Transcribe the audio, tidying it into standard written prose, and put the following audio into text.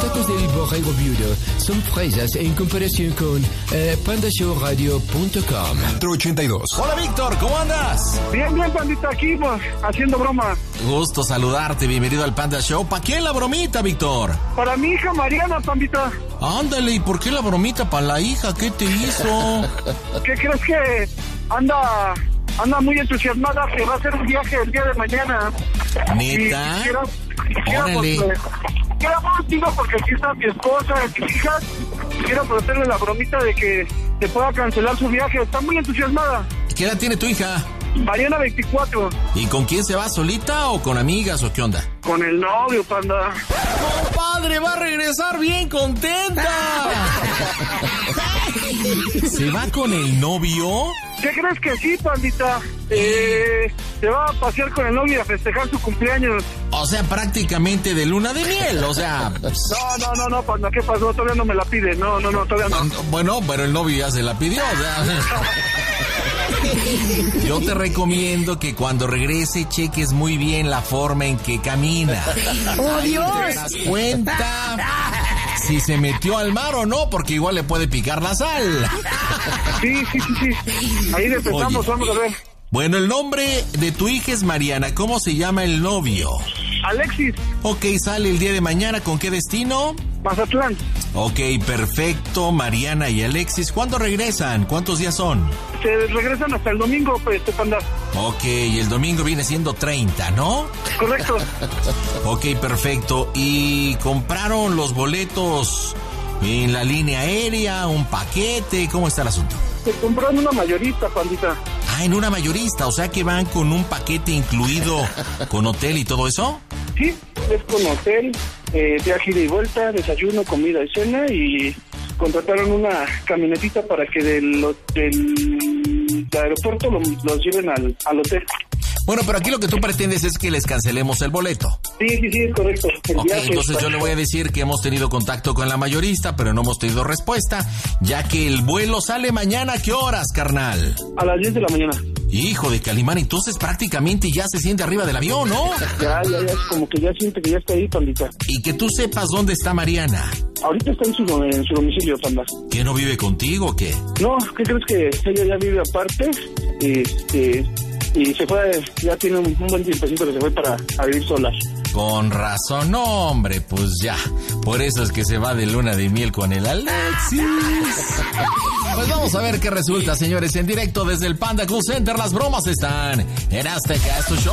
tacos del borrego viudo son fresas en comparación con pandashowradio.com. 82. Hola, Víctor, ¿cómo andas? Bien, Pandita, aquí pues, haciendo broma. Gusto saludarte, bienvenido al Panda Show. ¿Para quién la bromita, Víctor? Para mi hija Mariana, Pandita. Ándale, ¿y por qué la bromita para la hija? ¿Qué te hizo? ¿Qué crees que anda muy entusiasmada que va a hacer un viaje el día de mañana? ¿Neta? Órale. Quiero contigo porque aquí está mi esposa y mis hijas. Quiero hacerle la bromita de que se pueda cancelar su viaje. Está muy entusiasmada. ¿Qué edad tiene tu hija? Mariana, 24. ¿Y con quién se va? ¿Solita o con amigas o qué onda? Con el novio, Panda. ¡Compadre, va a regresar bien contenta! ¿Se va con el novio? ¿Qué crees que sí, Pandita? Se va a pasear con el novio y a festejar su cumpleaños. O sea, prácticamente de luna de miel, o sea... No, Panda, ¿qué pasó? Todavía no me la pide, no, todavía no. Bueno, pero el novio ya se la pidió, o sea... Yo te recomiendo que cuando regrese cheques muy bien la forma en que camina. ¡Oh, Dios! ¿Te das cuenta si se metió al mar o no? Porque igual le puede picar la sal. Sí. Ahí empezamos, vamos a ver. Bueno, el nombre de tu hija es Mariana. ¿Cómo se llama el novio? Alexis. Ok, sale el día de mañana. ¿Con qué destino? Mazatlán. Ok, perfecto. Mariana y Alexis, ¿cuándo regresan? ¿Cuántos días son? Se regresan hasta el domingo, pues, Panda. Ok, y el domingo viene siendo 30, ¿no? Correcto. Ok, perfecto. ¿Y compraron los boletos en la línea aérea, un paquete? ¿Cómo está el asunto? Se compró en una mayorista, Pandita. Ah, en una mayorista, o sea que van con un paquete incluido con hotel y todo eso. Sí, es con hotel, viaje ida y vuelta, desayuno, comida y cena, y contrataron una camionetita para que del aeropuerto los lleven al hotel. Bueno, pero aquí lo que tú pretendes es que les cancelemos el boleto. Sí, es correcto. Ok, entonces yo le voy a decir que hemos tenido contacto con la mayorista, pero no hemos tenido respuesta, ya que el vuelo sale mañana. ¿A qué horas, carnal? A las 10 de la mañana. Hijo de Calimán, entonces prácticamente ya se siente arriba del avión, ¿no? Ya, como que ya siente que ya está ahí, Pandita. Y que tú sepas dónde está Mariana. Ahorita está en su domicilio, Panda. ¿Que no vive contigo o qué? No, ¿qué crees que ella ya vive aparte? Y se fue, ya tiene un buen tiempecito que se fue para vivir sola. Con razón, no, hombre, pues ya. Por eso es que se va de luna de miel con el Alexis. Pues vamos a ver qué resulta, señores. En directo desde el Panda Cool Center, las bromas están en Azteca Show.